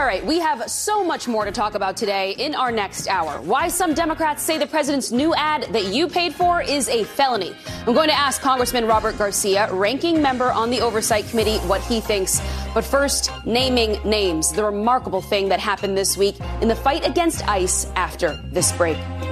right, we have so much more to talk about today in our next hour. Why some Democrats say the president's new ad that you paid for is a felony. I'm going to ask Congressman Robert Garcia, ranking member on the Oversight Committee, what he thinks. But first, naming names, the remarkable thing that happened this week in the fight against ICE after this break.